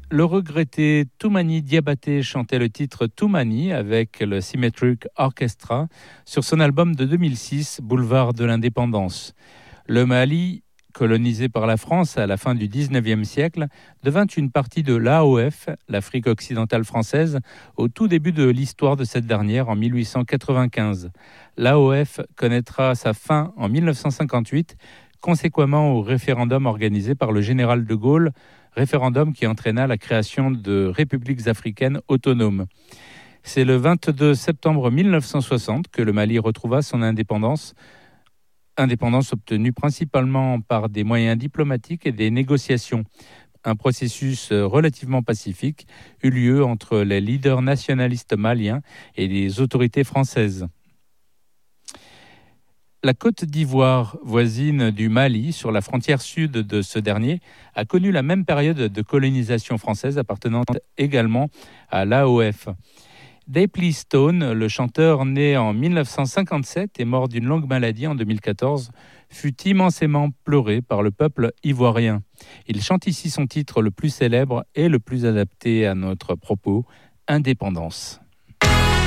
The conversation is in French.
Le regretté Toumani Diabaté chantait le titre Toumani avec le Symmetric Orchestra sur son album de 2006, Boulevard de l'Indépendance. Le Mali, colonisé par la France à la fin du XIXe siècle, devint une partie de l'AOF, l'Afrique occidentale française, au tout début de l'histoire de cette dernière en 1895. L'AOF connaîtra sa fin en 1958, conséquemment au référendum organisé par le général de Gaulle, référendum qui entraîna la création de républiques africaines autonomes. C'est le 22 septembre 1960 que le Mali retrouva son indépendance obtenue principalement par des moyens diplomatiques et des négociations. Un processus relativement pacifique eut lieu entre les leaders nationalistes maliens et les autorités françaises. La Côte d'Ivoire, voisine du Mali, sur la frontière sud de ce dernier, a connu la même période de colonisation française appartenant également à l'AOF. Daply Stone, le chanteur né en 1957 et mort d'une longue maladie en 2014, fut immensément pleuré par le peuple ivoirien. Il chante ici son titre le plus célèbre et le plus adapté à notre propos, Indépendance.